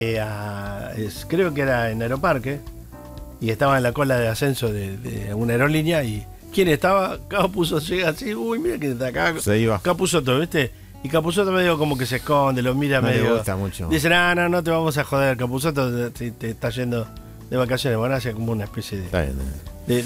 creo que era en Aeroparque, y estaba en la cola de ascenso de una aerolínea, y ¿quién estaba? Capusotto llega así, uy, mira quién está acá. Se iba. Capusotto, ¿viste? Y Capusotto medio como que se esconde, lo mira No le medio. gusta mucho. Dice, no te vamos a joder, Capusotto te está yendo de vacaciones. Bueno, hace como una especie de... Está bien.